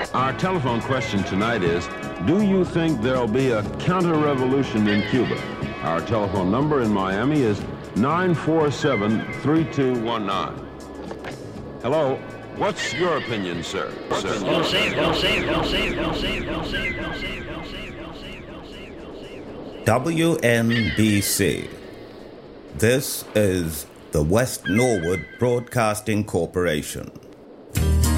Our telephone question tonight is, do you think there'll be a counter-revolution in Cuba? Our telephone number in Miami is 947-3219. Hello, what's your opinion, sir? WNBC. This is the West Norwood Broadcasting Corporation.